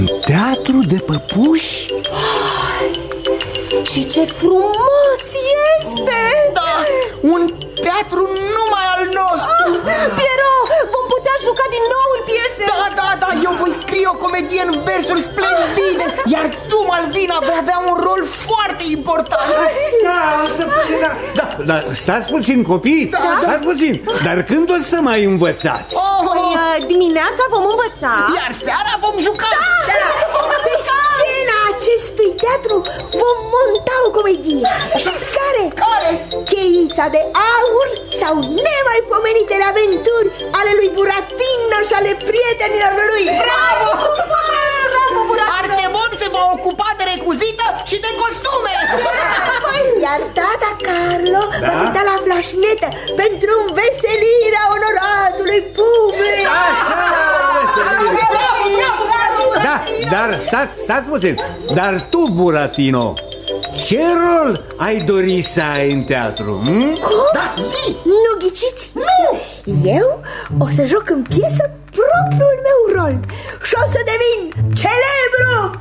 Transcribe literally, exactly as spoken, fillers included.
Teatru de păpuși? Și ce frumos este! Da, un teatru numai al nostru. Piero, vom putea juca din nou în piese. Da, da, da, eu voi scrie o comedie în versuri splendide, iar tu, Malvina, vei avea un rol foarte important. Așa, o să putem, da. Da, da, stați puțin, copii, da, stați da. puțin. Dar când o să mai învățați? Oh, păi, dimineața vom învăța, iar seara vom juca. Da, da. Pe scena acestui teatru vom monta o comedie. Știți care? Care? Cheița de aur sau nemaipomenitele aventuri ale lui Buratino și ale prietenilor lui. Bravo! Bravo, Buratino! Artemon se va ocupa de recuzită și de costume. Iar tata Carlo da? va cânta la flașnetă pentru înveselirea onoratului public. Așa, veselire. Bravo, bravo, bravo. Da, dar stați, stați puțin. Dar tu, Buratino, ce rol ai dori să ai în teatru? Hm? Da, zi! Nu ghiciți? Nu! Eu o să joc în piesă propriul meu rol și o să devin celebru